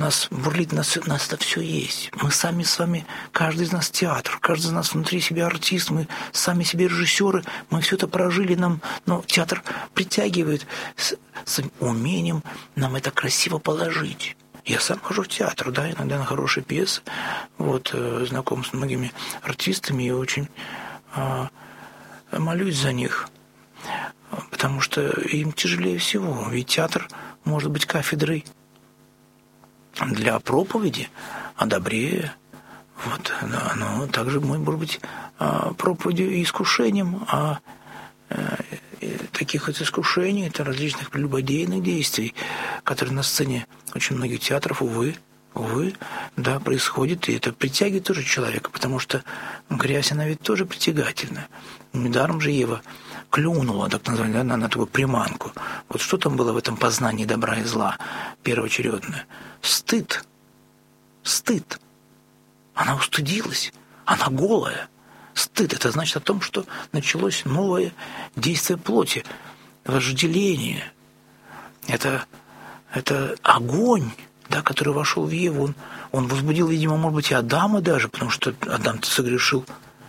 У нас бурлит, у нас это все есть. Мы сами с вами, каждый из нас театр, каждый из нас внутри себя артист, мы сами себе режиссеры, мы все это прожили, но театр притягивает с умением нам это красиво положить. Я сам хожу в театр, да, иногда на хорошие пьесы, знаком с многими артистами и очень молюсь за них, потому что им тяжелее всего, ведь театр может быть кафедрой для проповеди о добре, но также может быть проповедью и искушением, таких искушений, это различных прелюбодейных действий, которые на сцене очень многих театров, увы, да, происходит, и это притягивает тоже человека, потому что грязь, она ведь тоже притягательна. Недаром же Ева клюнула, так называемую, да, на такую приманку. Вот что там было в этом познании добра и зла первоочередное? Стыд. Она устыдилась, она голая. Стыд – это значит о том, что началось новое действие плоти, вожделение. Это огонь, да, который вошел в Еву. Он возбудил, видимо, может быть, и Адама даже, потому что Адам-то согрешил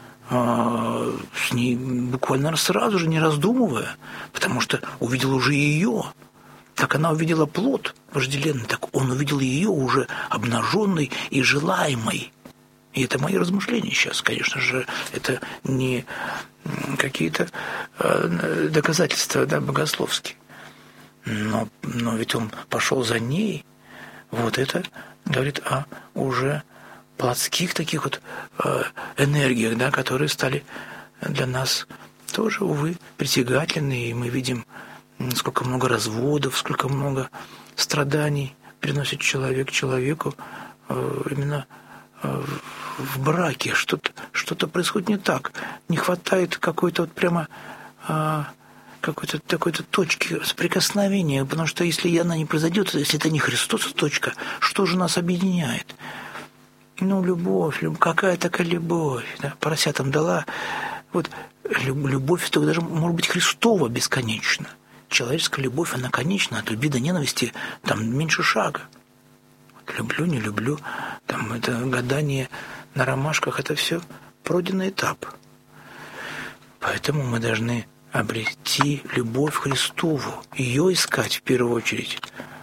с ней буквально сразу же, не раздумывая, потому что увидел уже ее. Как она увидела плод вожделенный, так он увидел ее уже обнаженной и желаемой. И это мои размышления сейчас, конечно же, это не какие-то доказательства, да, богословские. Но ведь он пошел за ней. Вот это говорит о уже плотских таких вот энергиях, да, которые стали для нас тоже, увы, притягательны. И мы видим, сколько много разводов, сколько много страданий приносит человек человеку именно в браке. Что-то происходит не так. Не хватает какой-то вот прямо какой-то точки соприкосновения, потому что если она не произойдет, если это не Христос, точка, что же нас объединяет? Любовь, какая такая любовь? Да? Поросятам дала. Вот любовь, только даже может быть Христова бесконечна. Человеческая любовь, она конечна, от любви до ненависти там меньше шага. Люблю, не люблю, там это гадание на ромашках, это все пройденный этап. Поэтому мы должны обрести любовь Христову, ее искать в первую очередь.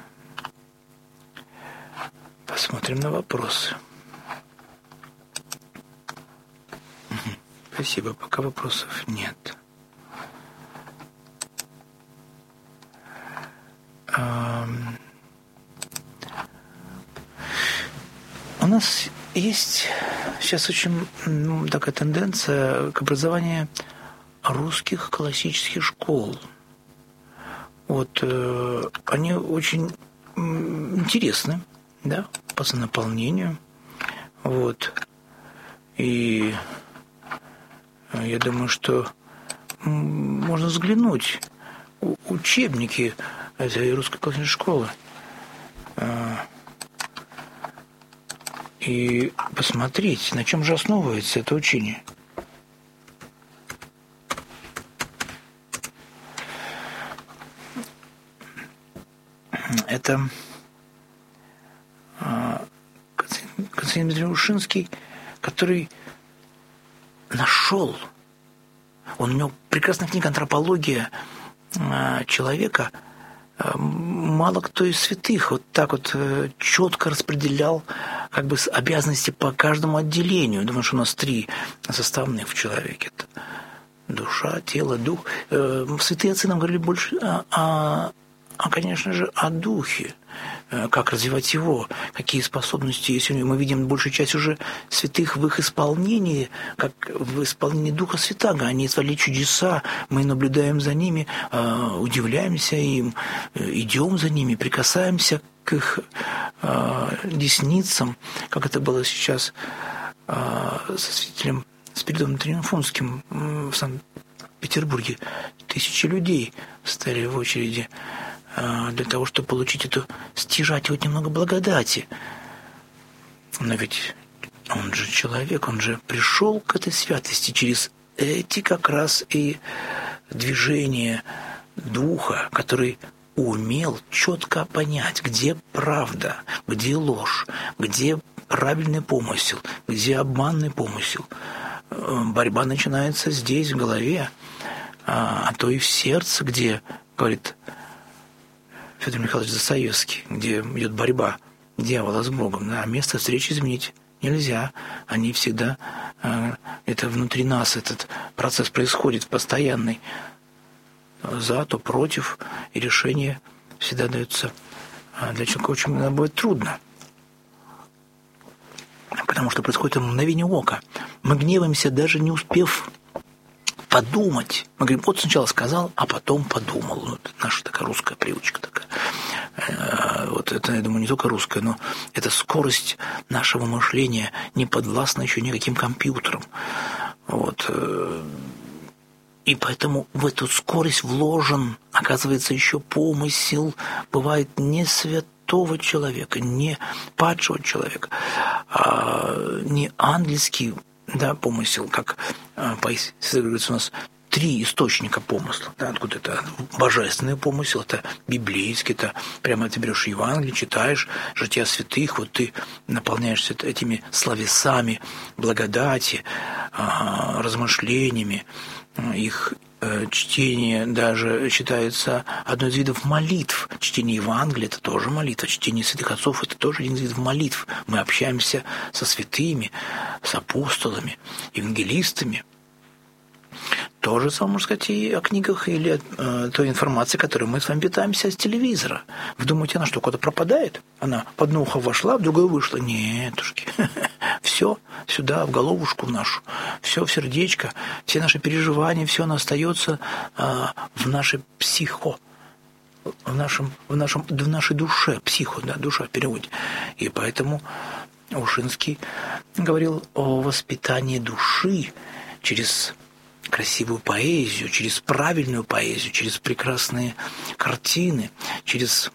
Посмотрим на вопросы. Спасибо, пока вопросов нет. У нас есть сейчас очень такая тенденция к образованию русских классических школ. Они очень интересны, да, по наполнению. И я думаю, что можно взглянуть учебники этой русской классической школы и посмотреть, на чем же основывается это учение. Это Константин Дмитриевич Ушинский, который нашел, у него прекрасная книга «Антропология человека». Мало кто из святых вот так вот четко распределял как бы обязанности по каждому отделению. Думаю, что у нас 3 составных в человеке. Это душа, тело, дух. Святые отцы нам говорили больше конечно же, о духе, как развивать его, какие способности есть у него. Мы видим большую часть уже святых в их исполнении, как в исполнении Духа Святаго. Они творили чудеса, мы наблюдаем за ними, удивляемся им, идем за ними, прикасаемся к их десницам, как это было сейчас со святителем Спиридоном Триумфунским в Санкт-Петербурге. 1000 людей стояли в очереди для того, чтобы получить стяжать вот немного благодати. Но ведь он же человек, он же пришел к этой святости через эти как раз и движения Духа, который умел четко понять, где правда, где ложь, где правильный помысел, где обманный помысел. Борьба начинается здесь, в голове, а то и в сердце, где, говорит Федор Михайлович Достоевский, где идет борьба дьявола с Богом. Да, место встречи изменить нельзя. Они всегда, это внутри нас, этот процесс происходит постоянный. За, то против, и решение всегда дается для человека очень будет трудно. Потому что происходит мгновение ока. Мы гневаемся, даже не успев подумать. Мы говорим, вот сначала сказал, а потом подумал. Вот наша такая русская привычка такая. Вот это, я думаю, не только русская, но это скорость нашего мышления не подвластна еще никаким компьютерам. Вот. И поэтому в эту скорость вложен, оказывается, еще помысел, бывает не святого человека, не падшего человека, не ангельский, да, помысел, как говорится у нас, 3 источника помысла. Да, откуда это? Божественный помысел, это библейский, это прямо ты берешь Евангелие, читаешь жития святых, вот ты наполняешься этими словесами благодати, размышлениями, их чтение даже считается одной из видов молитв. Чтение Евангелия – это тоже молитва. Чтение святых отцов – это тоже один из видов молитв. Мы общаемся со святыми, с апостолами, евангелистами. То же самое, можно сказать, и о книгах или той информации, которую мы с вами питаемся с телевизора. Вы думаете, она что, куда-то пропадает? Она под одно ухо вошла, в другое вышла? Нетушки. Все сюда, в головушку нашу. Все в сердечко. Все наши переживания, все оно остается в нашей психо. В нашей душе. Психо, да, душа в переводе. И поэтому Ушинский говорил о воспитании души через красивую поэзию, через правильную поэзию, через прекрасные картины, через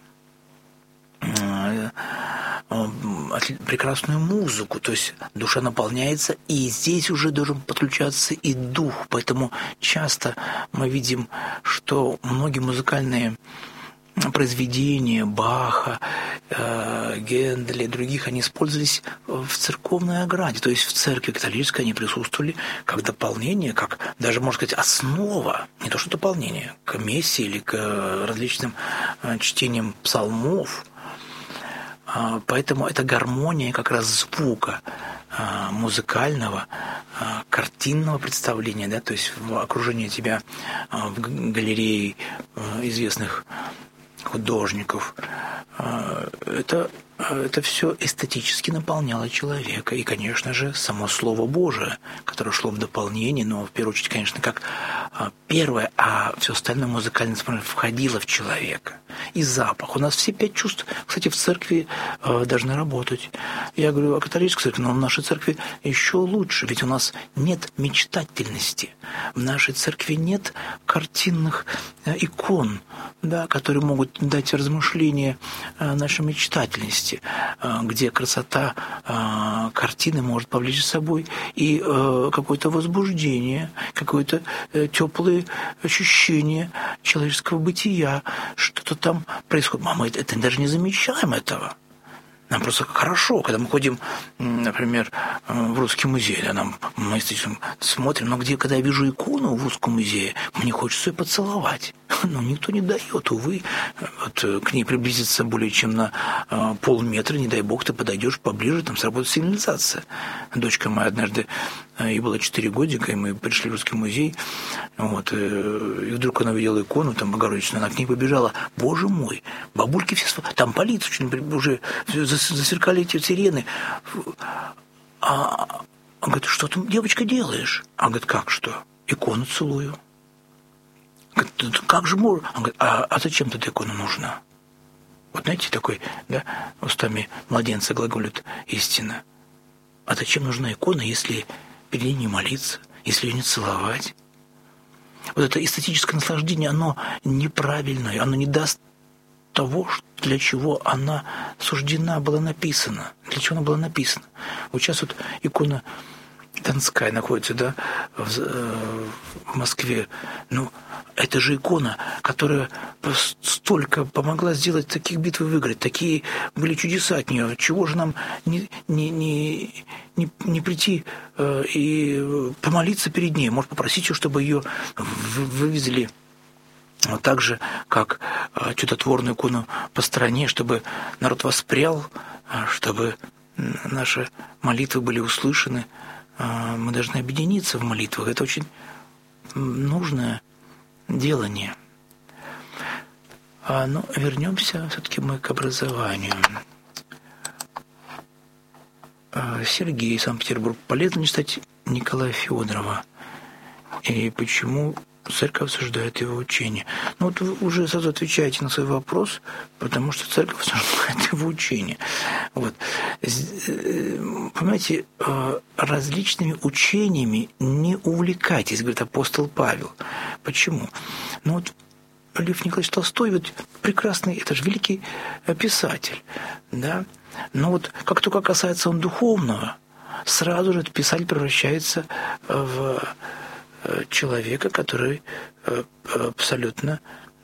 прекрасную музыку. То есть душа наполняется, и здесь уже должен подключаться и дух. Поэтому часто мы видим, что многие музыкальные произведения Баха, Генделя и других, они использовались в церковной ограде, то есть в церкви католической они присутствовали как дополнение, как даже, можно сказать, основа, не то что дополнение, к мессе или к различным чтениям псалмов. Поэтому это гармония как раз звука, музыкального, картинного представления, да, то есть в окружении тебя в галерее известных художников. Это все эстетически наполняло человека. И, конечно же, само Слово Божие, которое шло в дополнение, но в первую очередь, конечно, как первое, а все остальное музыкально входило в человека. И запах. У нас все 5 чувств, кстати, в церкви должны работать. Я говорю о католической церкви, но в нашей церкви еще лучше, ведь у нас нет мечтательности. В нашей церкви нет картинных икон, да, которые могут дать размышления нашей мечтательности, где красота картины может повлечь за собой и какое-то возбуждение, какое-то теплое ощущение человеческого бытия, что-то там происходит. Мама, это даже не замечаем этого. Нам просто хорошо, когда мы ходим, например, в Русский музей, да, мы смотрим, но когда я вижу икону в Русском музее, мне хочется ее поцеловать. Но никто не дает, увы. Вот, к ней приблизиться более чем на полметра, не дай бог, ты подойдешь поближе, там сработает сигнализация. Дочка моя однажды, ей было 4 годика, и мы пришли в Русский музей, вот, и вдруг она увидела икону, там, Богородичную, она к ней побежала. Боже мой, бабульки все, там полиция уже засверкали эти сирены. Он говорит, что ты, девочка, делаешь? Она говорит, как что? Икону целую. Говорит, как же можно? Он говорит, а зачем тут икона нужна? Вот знаете, такой, да, устами младенца глаголит истина. А зачем нужна икона, если перед ней не молиться, если ее не целовать? Вот это эстетическое наслаждение, оно неправильное, оно не даст того, для чего она суждена была написана. Для чего она была написана. Вот сейчас вот икона Донская находится, да, в Москве. Ну, это же икона, которая столько помогла сделать таких битв и выиграть. Такие были чудеса от нее. Чего же нам не прийти и помолиться перед ней? Может, попросить ее, чтобы ее вывезли так же, как чудотворную икону по стране, чтобы народ воспрял, чтобы наши молитвы были услышаны. Мы должны объединиться в молитвах. Это очень нужное делание. Но вернемся все-таки мы к образованию. Сергей, Санкт-Петербург. Полезно не читать Николая Федорова. И почему церковь осуждает его учение? Ну вот вы уже сразу отвечаете на свой вопрос, потому что церковь осуждает его учение. Вот. Понимаете, различными учениями не увлекайтесь, говорит апостол Павел. Почему? Ну вот Лев Николаевич Толстой, вот прекрасный, это же великий писатель, да? Но вот как только касается он духовного, сразу же этот писатель превращается в человека, который абсолютно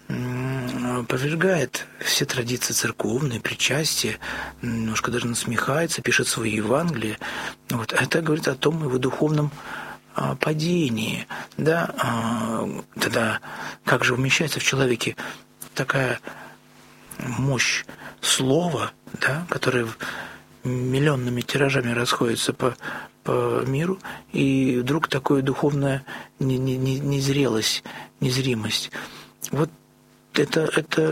опровергает все традиции церковные, причастие, немножко даже насмехается, пишет свои Евангелия. Вот. Это говорит о том его духовном падении. Да? Тогда как же вмещается в человеке такая мощь слова, да, которое миллионными тиражами расходится по миру, и вдруг такое духовная незрелость, незримость. Вот это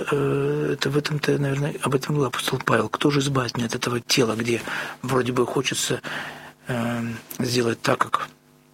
в этом-то, наверное, об этом говорил апостол Павел. Кто же избавит меня от этого тела, где вроде бы хочется сделать так, как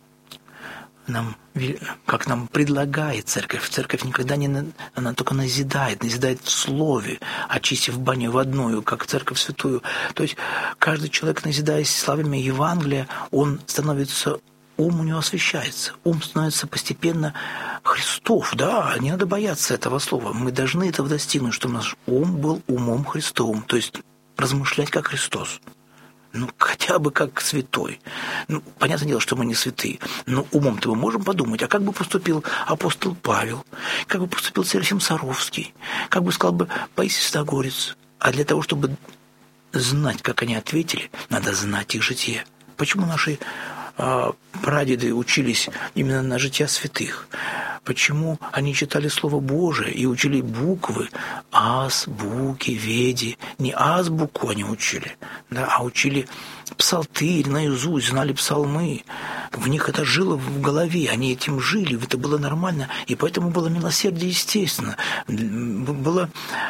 нам предлагает церковь. Церковь никогда не... Она только назидает в слове, очистив баню водную, как церковь святую. То есть каждый человек, назидаясь словами Евангелия, он становится... Ум у него освещается. Ум становится постепенно Христов. Да, не надо бояться этого слова. Мы должны этого достигнуть, чтобы наш ум был умом Христовым. То есть размышлять как Христос. Ну, хотя бы как святой. Ну, понятное дело, что мы не святые, но умом-то мы можем подумать, а как бы поступил апостол Павел, как бы поступил Серафим Саровский, как бы сказал бы Паисий Святогорец. А для того, чтобы знать, как они ответили, надо знать их житие. Почему наши прадеды учились именно на жития святых? Почему они читали Слово Божие и учили буквы, азбуки, веди? Не азбуку они учили, да, а учили псалтырь наизусть, знали псалмы. В них это жило в голове, они этим жили, это было нормально, и поэтому было милосердие естественно. Было...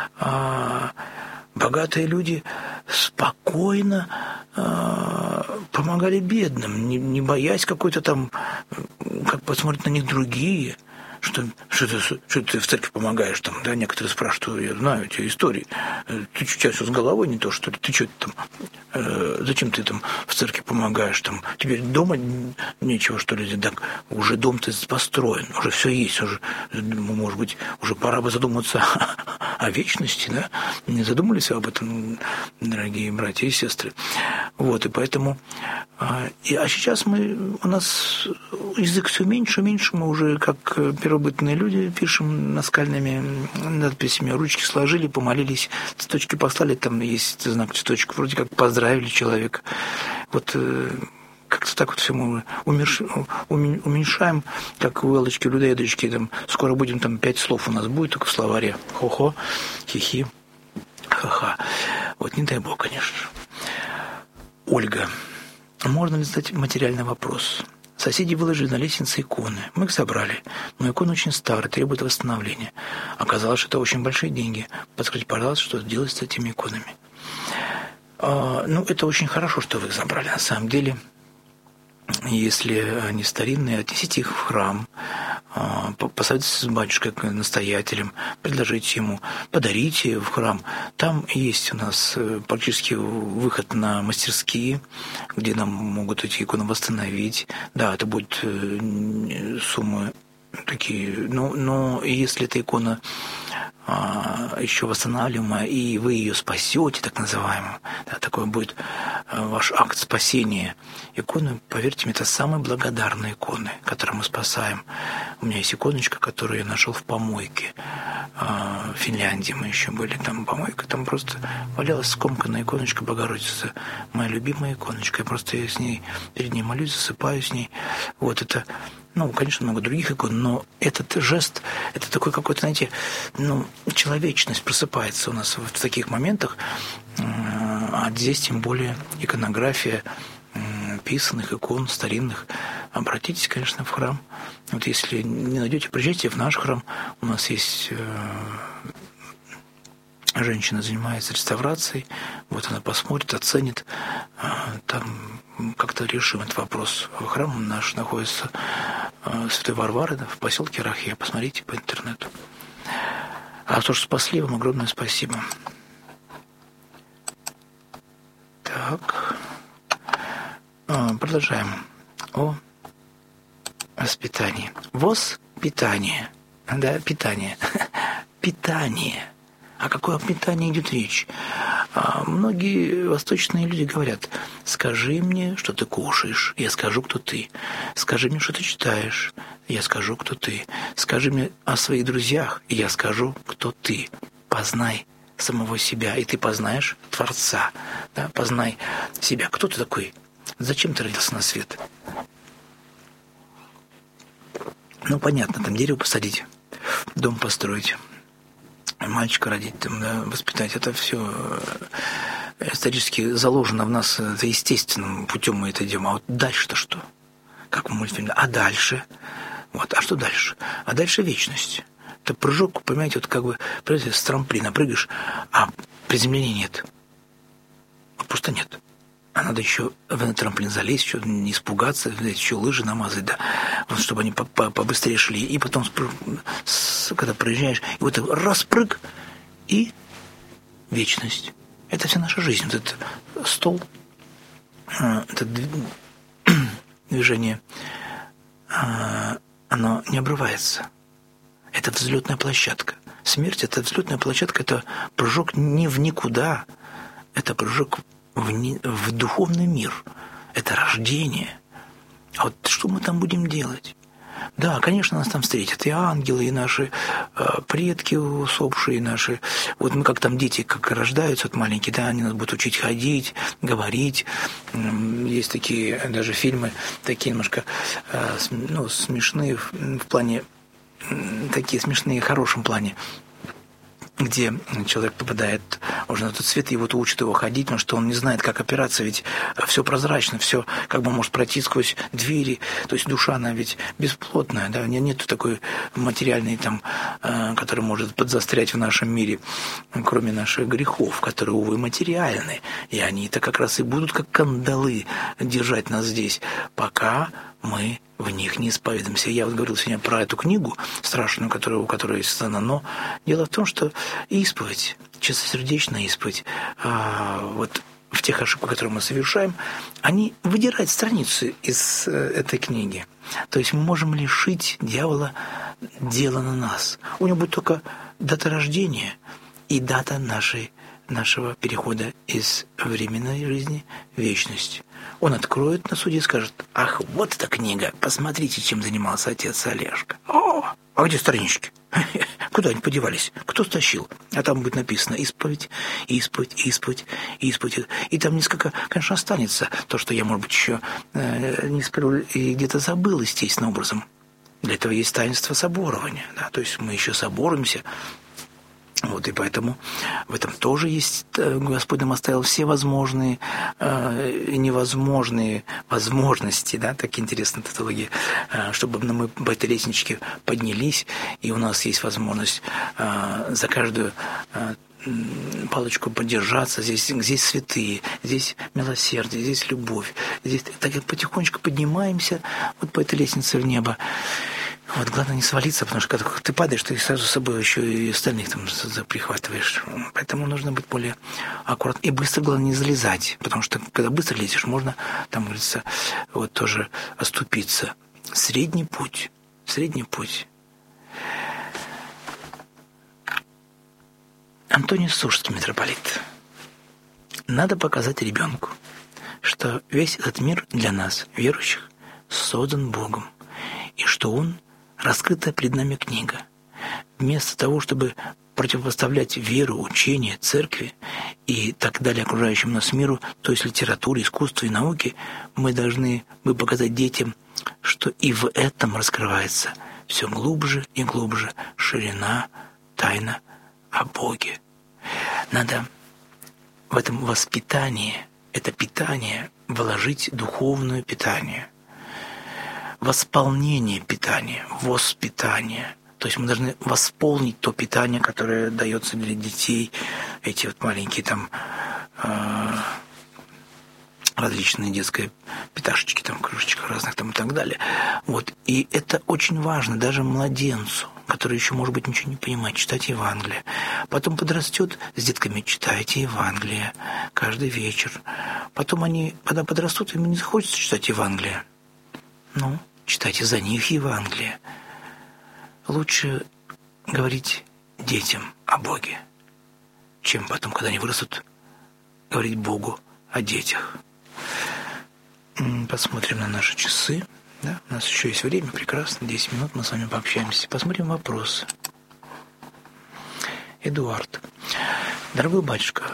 Богатые люди спокойно помогали бедным, не боясь какой-то там, как посмотреть на них другие, что ты в церкви помогаешь, там, да, некоторые спрашивают, я знаю эти истории, ты что, у тебя все с головой не то, что ли, ты что там, зачем ты там в церкви помогаешь, там, тебе дома нечего, что ли, так, уже дом-то построен, уже все есть, уже, может быть, уже пора бы задуматься о вечности, да, не задумались об этом, дорогие братья и сестры, вот, и поэтому, а сейчас у нас язык все меньше, мы уже как первобытные люди пишем наскальными надписями, ручки сложили, помолились, цветочки послали, там есть знак цветочек, вроде как поздравили человека. Вот как-то так вот все мы уменьшаем, как у Эллочки, у людоедочки, там, скоро будем, там 5 слов у нас будет только в словаре. Хо-хо, хихи, ха-ха. Вот не дай бог, конечно. Ольга. Можно ли задать материальный вопрос? Соседи выложили на лестнице иконы. Мы их собрали. Но иконы очень старые, требуют восстановления. Оказалось, что это очень большие деньги. Подскажите, пожалуйста, что делать с этими иконами? Ну, это очень хорошо, что вы их забрали. На самом деле, если они старинные, отнесите их в храм, посоветуйтесь с батюшкой, настоятелем, предложите ему, подарите в храм. Там есть у нас практически выход на мастерские, где нам могут эти иконы восстановить. Да, это будет суммы такие, но если эта икона еще восстанавливаемая, и вы ее спасете, так называемую, да, такое будет ваш акт спасения. Иконы, поверьте мне, это самые благодарные иконы, которые мы спасаем. У меня есть иконочка, которую я нашел в помойке. В Финляндии мы еще были, там помойка, там просто валялась скомканная иконочка Богородицы. Моя любимая иконочка. Я просто с ней, перед ней молюсь, засыпаю с ней. Вот это, конечно, много других икон, но этот жест, это такой какой-то, знаете, человечность просыпается у нас в таких моментах, а здесь тем более иконография писанных икон, старинных. Обратитесь, конечно, в храм. Вот если не найдете, приезжайте в наш храм. У нас есть женщина, занимается реставрацией. Вот она посмотрит, оценит. Там как-то решим этот вопрос. Храм наш находится Святой Варвары в поселке Рахия. Посмотрите по интернету. А то, что спасли, вам огромное спасибо. Так. Продолжаем. О воспитании. Воспитание. Да, питание. Питание. О какое питании идет речь? Многие восточные люди говорят: скажи мне, что ты кушаешь, я скажу, кто ты. Скажи мне, что ты читаешь, я скажу, кто ты. Скажи мне о своих друзьях, и я скажу, кто ты. Познай самого себя, и ты познаешь Творца. Да? Познай себя. Кто ты такой? Зачем ты родился на свет? Понятно, там дерево посадить, дом построить, мальчика родить, там, да, воспитать. Это все исторически заложено в нас, это естественным путем мы это делаем. А вот дальше-то что? Как в мультфильме? А дальше? А что дальше? А дальше вечность. Это прыжок, понимаете, вот как бы с трамплина прыгаешь, а приземления нет. Просто нет. А надо еще на трамплин залезть, еще не испугаться, еще лыжи намазать, да, чтобы они побыстрее шли. И потом, когда проезжаешь, и вот раз прыг, и вечность. Это вся наша жизнь. Вот этот стол, это движение, оно не обрывается. Это взлетная площадка. Смерть – это взлетная площадка, это прыжок не в никуда, это прыжок в духовный мир. Это рождение. А вот что мы там будем делать? Да, конечно, нас там встретят и ангелы, и наши предки усопшие, наши. Вот мы как там дети, как рождаются вот маленькие, да, они нас будут учить ходить, говорить. Есть такие даже фильмы, такие немножко смешные в плане, такие смешные в хорошем плане, где человек попадает уже на тот свет, и вот учат его ходить, потому что он не знает, как опираться, ведь все прозрачно, все как бы может пройти сквозь двери, то есть душа, она ведь бесплотная, да, нет такой материальной там, который может подзастрять в нашем мире, кроме наших грехов, которые, увы, материальны, и они-то как раз и будут как кандалы держать нас здесь, пока мы в них не исповедуемся. Я вот говорил сегодня про эту книгу страшную, у которой есть сцена, но дело в том, что исповедь, чистосердечная исповедь, вот в тех ошибках, которые мы совершаем, они выдирают страницу из этой книги. То есть мы можем лишить дьявола дела на нас. У него будет только дата рождения и дата нашего перехода из временной жизни в вечность. Он откроет на суде и скажет: ах, вот эта книга, посмотрите, чем занимался отец Олежка. О, а где странички? Куда они подевались? Кто стащил? А там будет написано: исповедь, исповедь, исповедь, исповедь. И там несколько, конечно, останется то, что я, может быть, еще не сплю и где-то забыл естественным образом. Для этого есть таинство соборования. Да? То есть мы еще соборимся. Вот, и поэтому в этом тоже есть, Господь нам оставил все возможные и невозможные возможности, да, так интересно тавтология, чтобы мы по этой лестничке поднялись, и у нас есть возможность за каждую палочку поддержаться. Здесь святые, здесь милосердие, здесь любовь. Здесь так потихонечку поднимаемся вот по этой лестнице в небо. Вот главное не свалиться, потому что когда ты падаешь, ты сразу с собой еще и остальных там прихватываешь. Поэтому нужно быть более аккуратным. И быстро, главное, не залезать, потому что когда быстро лезешь, можно, там, говорится, вот тоже оступиться. Средний путь. Средний путь. Антоний Сужский, митрополит. Надо показать ребенку, что весь этот мир для нас, верующих, создан Богом, и что Он — раскрытая пред нами книга. Вместо того, чтобы противопоставлять веру, учение, церкви и так далее окружающему нас миру, то есть литературе, искусству и науке, мы должны показать детям, что и в этом раскрывается все глубже и глубже ширина, тайна о Боге. Надо в этом воспитании, это питание, вложить духовное питание, восполнение питания, воспитание. То есть мы должны восполнить то питание, которое дается для детей, эти вот маленькие там различные детские питашечки, там, кружечках разных там и так далее. Вот. И это очень важно даже младенцу, который еще, может быть, ничего не понимает, читать Евангелие. Потом подрастет с детками, читайте Евангелие каждый вечер. Потом они, когда подрастут, им не захочется читать Евангелие. Ну, читайте за них Евангелие. Лучше говорить детям о Боге, чем потом, когда они вырастут, говорить Богу о детях. Посмотрим на наши часы. Да? У нас еще есть время, прекрасно, 10 минут, мы с вами пообщаемся. Посмотрим вопросы. Эдуард. Дорогой батюшка,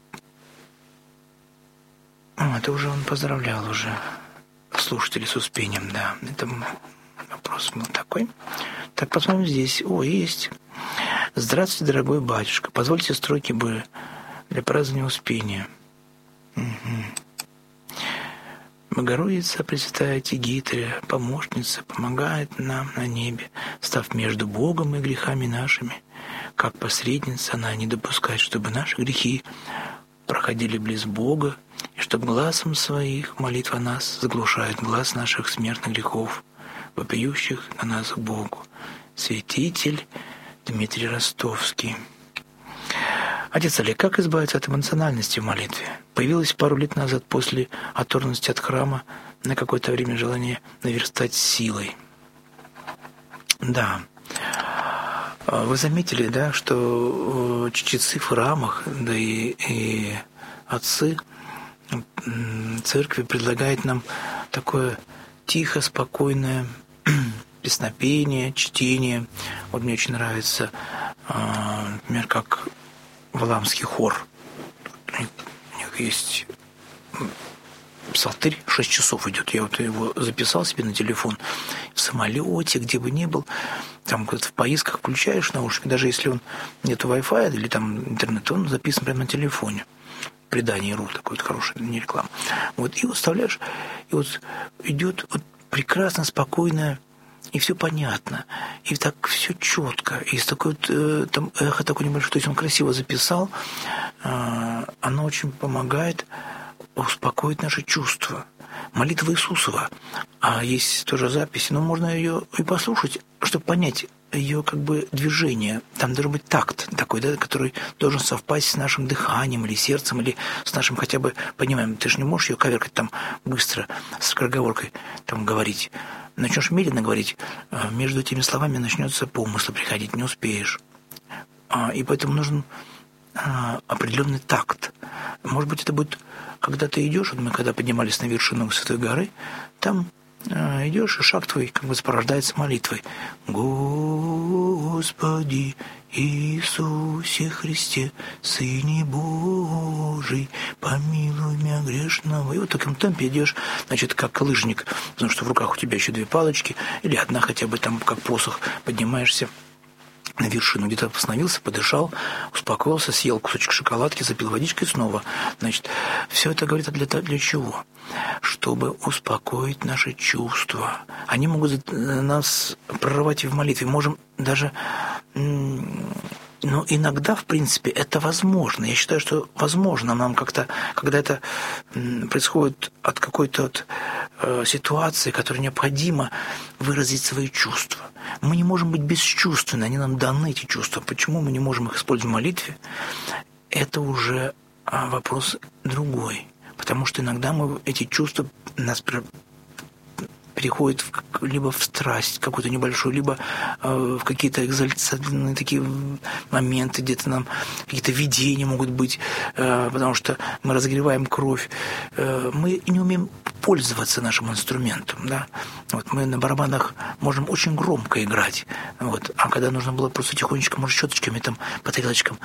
это уже он поздравлял уже слушателей с Успением, да. Это вопрос был такой. Так, посмотрим здесь. О, есть. Здравствуйте, дорогой батюшка. Позвольте строки бы для празднования Успения. Богородица, Пресвятая Тегитрия, помощница, помогает нам на небе, став между Богом и грехами нашими. Как посредница она не допускает, чтобы наши грехи проходили близ Бога, и чтобы глазом своих молитва нас заглушает глаз наших смертных грехов, вопиющих на нас к Богу. Святитель Дмитрий Ростовский. Отец Олег, как избавиться от эмоциональности в молитве? Появилось пару лет назад после оторванности от храма на какое-то время желание наверстать силой. Да. Вы заметили, да, что чтецы в храмах, да и отцы церкви предлагают нам такое тихо, спокойное песнопение, чтение. Вот мне очень нравится, например, как Валаамский хор. У них есть псалтырь, 6 часов идет. Я вот его записал себе на телефон. В самолете, где бы ни был, там в поездках включаешь наушники, даже если он нету Wi-Fi или там интернета, он записан прямо на телефоне. Предание.ру, такой вот хороший, не реклама. Вот, и вот вставляешь, и вот идет вот прекрасно, спокойно, и все понятно, и так все четко, и с такой вот, там эхо такое небольшое, то есть он красиво записал, оно очень помогает успокоить наши чувства. Молитва Иисусова, а есть тоже запись, но можно ее и послушать, чтобы понять ее как бы движение. Там должен быть такт такой, да, который должен совпасть с нашим дыханием или сердцем, или с нашим хотя бы пониманием. Ты же не можешь ее коверкать там быстро, с скороговоркой там говорить. Начнешь медленно говорить, между этими словами начнется помысл приходить, не успеешь. И поэтому нужен определенный такт. Может быть, это будет, когда ты идешь, вот мы когда поднимались на вершину Святой горы, там идешь, и шаг твой как бы сопровождается молитвой. Господи Иисусе Христе, Сыне Божий, помилуй меня грешного. И вот в таком темпе идешь, значит, как лыжник, потому что в руках у тебя еще 2 палочки, или одна хотя бы там, как посох, поднимаешься на вершину, где-то остановился, подышал, успокоился, съел кусочек шоколадки, запил водичкой снова. Значит, все это говорит для чего? Чтобы успокоить наши чувства. Они могут нас прорывать и в молитве. Можем даже... Но иногда, в принципе, это возможно. Я считаю, что возможно нам как-то, когда это происходит от какой-то ситуации, которой необходимо выразить свои чувства. Мы не можем быть бесчувственны, они нам даны, эти чувства. Почему мы не можем их использовать в молитве? Это уже вопрос другой. Потому что иногда мы эти чувства нас переходит либо в страсть какую-то небольшую, либо в какие-то экзальтационные такие моменты, где-то нам какие-то видения могут быть, потому что мы разогреваем кровь. Мы не умеем пользоваться нашим инструментом. Да? Вот мы на барабанах можем очень громко играть, вот, а когда нужно было просто тихонечко, может, щеточками там по тарелочкам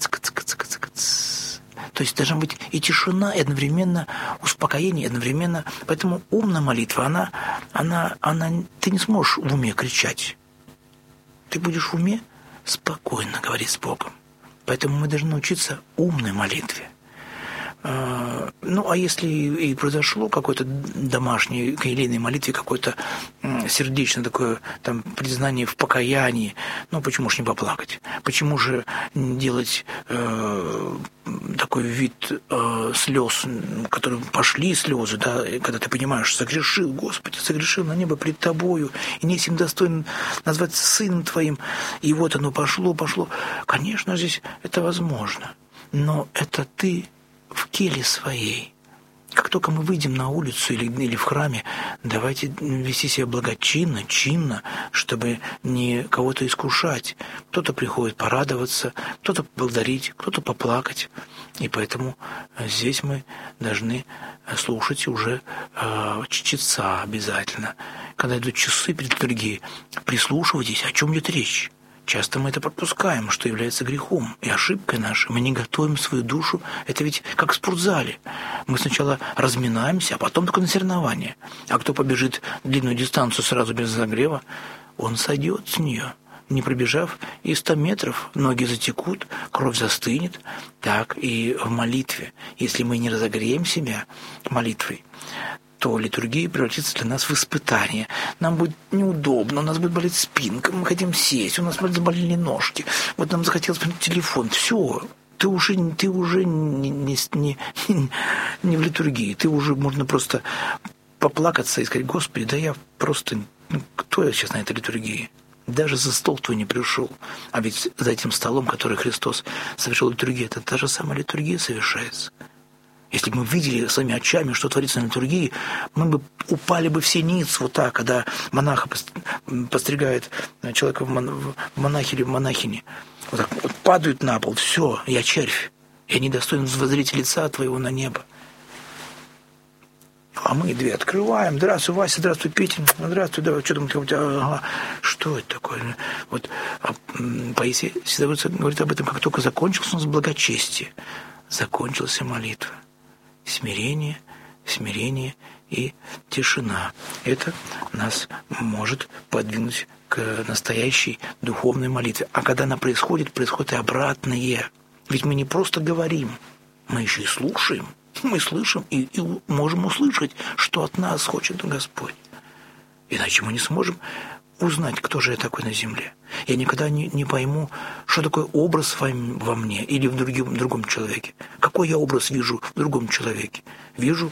то есть должна быть и тишина, и одновременно успокоение, и одновременно... Поэтому умная молитва, она... Ты не сможешь в уме кричать. Ты будешь в уме спокойно говорить с Богом. Поэтому мы должны научиться умной молитве. Ну, а если и произошло какое-то домашнее, к елейной молитве, какое-то сердечное такое там признание в покаянии, ну, почему же не поплакать? Почему же делать такой вид слез, которые пошли слезы, да, когда ты понимаешь, согрешил, Господи, согрешил на небо пред Тобою, и не сим достоин назвать сыном Твоим, и вот оно пошло. Конечно, здесь это возможно, но это ты в келе своей. Как только мы выйдем на улицу или в храме, давайте вести себя благочинно, чинно, чтобы не кого-то искушать. Кто-то приходит порадоваться, кто-то поблагодарить, кто-то поплакать. И поэтому здесь мы должны слушать уже чтеца обязательно. Когда идут часы перед литургией, прислушивайтесь, о чем идет речь. Часто мы это пропускаем, что является грехом и ошибкой нашей. Мы не готовим свою душу. Это ведь как в спортзале. Мы сначала разминаемся, а потом только на соревнования. А кто побежит длинную дистанцию сразу без разогрева, он сойдет с нее. Не пробежав и 100 метров, ноги затекут, кровь застынет. Так и в молитве. Если мы не разогреем себя молитвой, то литургия превратится для нас в испытание. Нам будет неудобно, у нас будет болеть спинка, мы хотим сесть, у нас заболели ножки, вот нам захотелось посмотреть телефон. Все, ты уже не в литургии, ты уже можно просто поплакаться и сказать: Господи, да я просто... кто я сейчас на этой литургии? Даже за стол твой не пришел. А ведь за этим столом, который Христос совершил литургию, это та же самая литургия совершается. Если бы мы видели своими очами, что творится на литургии, мы бы упали бы в синиц вот так, когда монаха постригает человека в монахе или в монахине. Вот так вот падают на пол. Все, я червь. Я недостоин воззреть лица твоего на небо. А мы дверь открываем. Здравствуй, Вася, здравствуй, Петя. Здравствуй, давай, что там у тебя? Ага. Что это такое? Вот Паисий всегда говорит об этом, как только закончилось у нас благочестие. Закончилась молитва. Смирение и тишина. Это нас может подвинуть к настоящей духовной молитве. А когда она происходит и обратное. Ведь мы не просто говорим, мы еще и слушаем. Мы слышим и можем услышать, что от нас хочет Господь. Иначе мы не сможем узнать, кто же я такой на земле. Я никогда не пойму, что такое образ во мне или в другом человеке. Какой я образ вижу в другом человеке. Вижу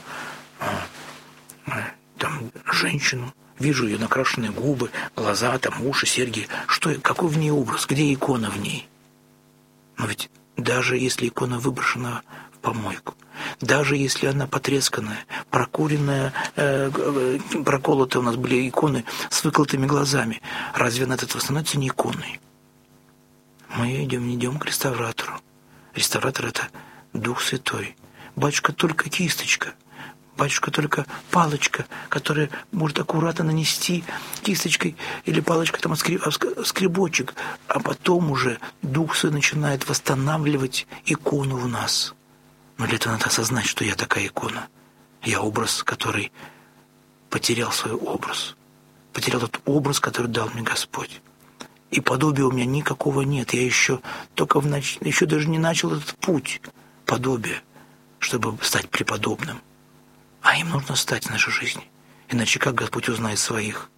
там женщину, вижу ее накрашенные губы, глаза, там уши, серьги. Какой в ней образ? Где икона в ней? Но ведь даже если икона выброшена в помойку, даже если она потресканная, прокуренная, проколотые у нас были иконы с выколотыми глазами, разве она от этого становится не иконой? Мы идем к реставратору. Реставратор – это Дух Святой. Батюшка только кисточка. Батюшка только палочка, которая может аккуратно нанести кисточкой или палочкой там скребочек, а потом уже Дух Святой начинает восстанавливать икону в нас. Но для этого надо осознать, что я такая икона. Я образ, который потерял свой образ. Потерял тот образ, который дал мне Господь. И подобия у меня никакого нет. Я еще даже не начал этот путь подобия, чтобы стать преподобным. А им нужно стать в нашей жизни. Иначе как Господь узнает своих?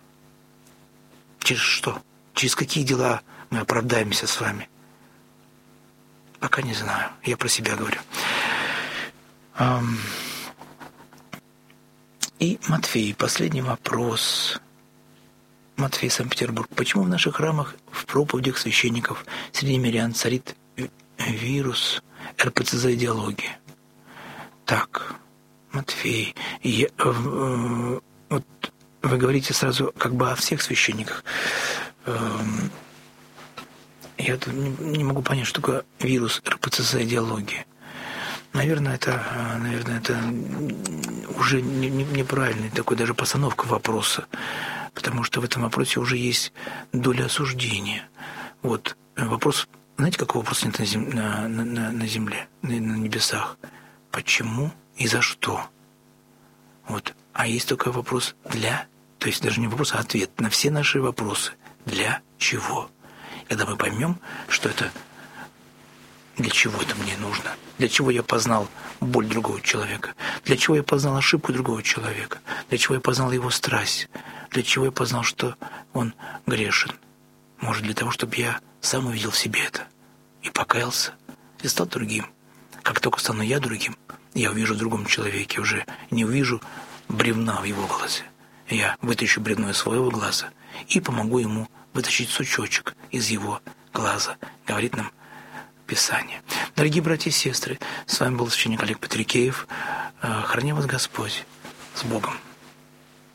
Через что? Через какие дела мы оправдаемся с вами? Пока не знаю. Я про себя говорю. И Матфей, последний вопрос. Матфей, Санкт-Петербург. Почему в наших храмах, в проповедях священников среди мирян царит вирус РПЦЗ-идеологии? Так, Матфей, вот вы говорите сразу как бы о всех священниках. Я тут не могу понять, что такое вирус РПЦ идеологии. Наверное, это уже неправильная такой даже постановка вопроса, потому что в этом вопросе уже есть доля осуждения. Вот вопрос, знаете, какой вопрос нет на земле, на небесах? Почему и за что? Вот. А есть только вопрос для, то есть даже не вопрос, а ответ на все наши вопросы. Для чего? Когда мы поймем, что это, для чего это мне нужно, для чего я познал боль другого человека, для чего я познал ошибку другого человека, для чего я познал его страсть, для чего я познал, что он грешен. Может, для того, чтобы я сам увидел в себе это и покаялся, и стал другим. Как только стану я другим, я увижу в другом человеке, уже не увижу бревна в его глазе. Я вытащу бревно из своего глаза и помогу ему вытащить сучочек из его глаза, говорит нам Писание. Дорогие братья и сестры, с вами был священник Олег Патрикеев. Храни вас Господь. С Богом.